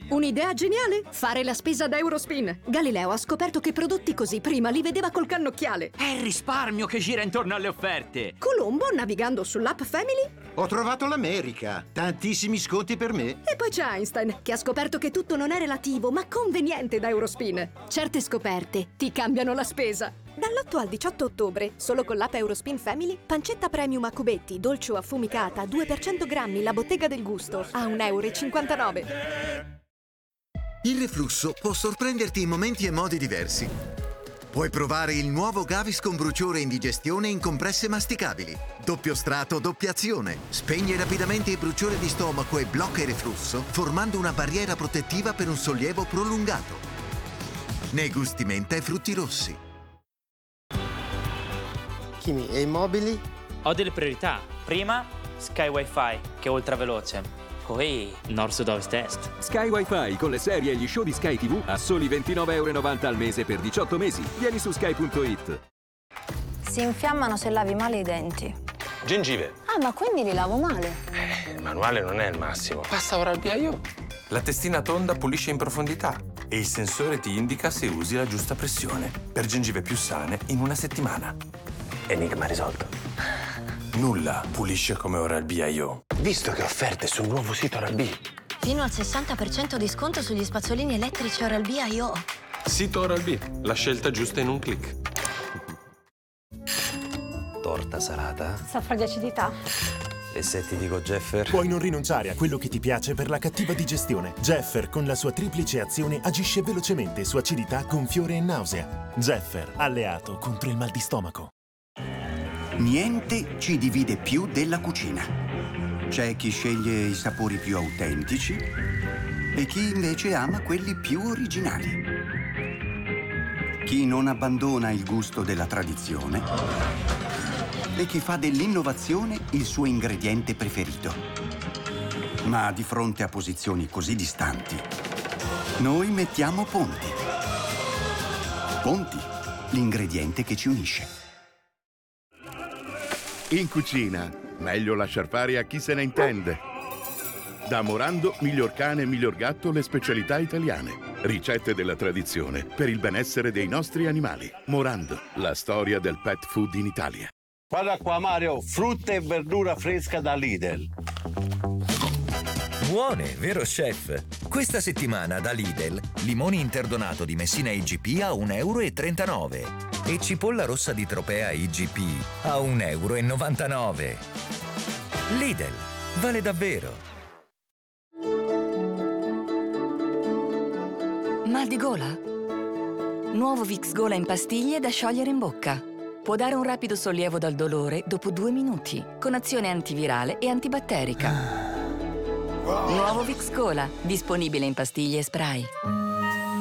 Un'idea geniale? Fare la spesa da Eurospin. Galileo ha scoperto che prodotti così prima li vedeva col cannocchiale. È il risparmio che gira intorno alle offerte. Colombo, navigando sull'app Family. Ho trovato l'America. Tantissimi sconti per me. E poi c'è Einstein, che ha scoperto che tutto non è relativo, ma conveniente da Eurospin. Certe scoperte ti cambiano la spesa. Dall'8 al 18 ottobre, solo con l'app Eurospin Family, pancetta premium a cubetti, dolce o affumicata, 2 per 100 grammi, la bottega del gusto, a 1,59 €. Il reflusso può sorprenderti in momenti e modi diversi. Puoi provare il nuovo Gaviscon bruciore e indigestione in compresse masticabili. Doppio strato, doppia azione. Spegne rapidamente il bruciore di stomaco e blocca il reflusso, formando una barriera protettiva per un sollievo prolungato. Nei gusti menta e frutti rossi. Kimi, e i mobili? Ho delle priorità. Prima, Sky Wi-Fi, che è ultraveloce. Poi, nord-sud-ovest-est. Sky Wi-Fi con le serie e gli show di Sky TV a soli 29,90 € al mese per 18 mesi. Vieni su sky.it. Si infiammano se lavi male i denti. Gengive. Ah, ma quindi li lavo male? Il manuale non è il massimo. Passa Oral-B. La testina tonda pulisce in profondità e il sensore ti indica se usi la giusta pressione per gengive più sane in una settimana. Enigma risolto. Nulla pulisce come Oral-B. Visto che offerte sul nuovo sito Oral-B. Fino al 60% di sconto sugli spazzolini elettrici Oral-B IO. Sito Oral-B, la scelta giusta in un click. Torta salata? Sa far di acidità. E se ti dico Jeffer? Puoi non rinunciare a quello che ti piace per la cattiva digestione. Jeffer, con la sua triplice azione, agisce velocemente su acidità, gonfiore e nausea. Jeffer, alleato contro il mal di stomaco. Niente ci divide più della cucina. C'è chi sceglie i sapori più autentici e chi invece ama quelli più originali. Chi non abbandona il gusto della tradizione e chi fa dell'innovazione il suo ingrediente preferito. Ma di fronte a posizioni così distanti, noi mettiamo ponti. Ponti, l'ingrediente che ci unisce. In cucina, meglio lasciar fare a chi se ne intende. Da Morando, miglior cane, miglior gatto, le specialità italiane. Ricette della tradizione per il benessere dei nostri animali. Morando, la storia del pet food in Italia. Guarda qua Mario, frutta e verdura fresca da Lidl. Buone, vero chef? Questa settimana da Lidl, limone interdonato di Messina IGP a 1,39 € e cipolla rossa di Tropea IGP a 1,99 €. Lidl, vale davvero. Mal di gola? Nuovo Vicks Gola in pastiglie da sciogliere in bocca. Può dare un rapido sollievo dal dolore dopo 2 minuti, con azione antivirale e antibatterica. Nuovo Vicks Gola, disponibile in pastiglie e spray.